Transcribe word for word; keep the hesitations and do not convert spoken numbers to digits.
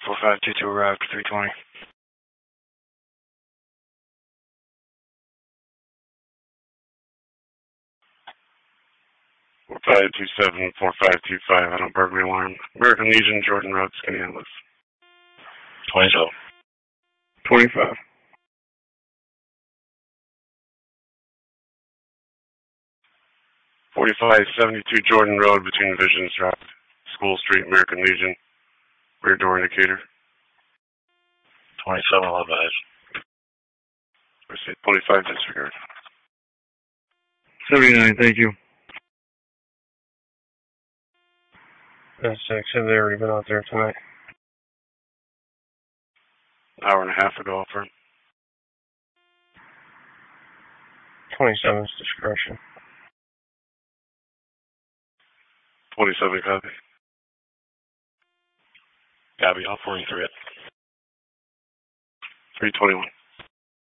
four five two two arrived, three twenty. four five two seven, four five two five, I don't burglary alarm. American Legion, Jordan Road, Skaneateles. twenty-seven. twenty-five. forty-five seventy-two Jordan Road between Visions Drive, School Street, American Legion. Rear door indicator. twenty-seven, I'll advise. twenty-five, disregard. seventy-nine, thank you. That's six. Have they already been out there tonight? Hour and a half ago, firm. twenty-seven's discretion. twenty-seven, copy. Copy, I'll forty-three it. three twenty-one.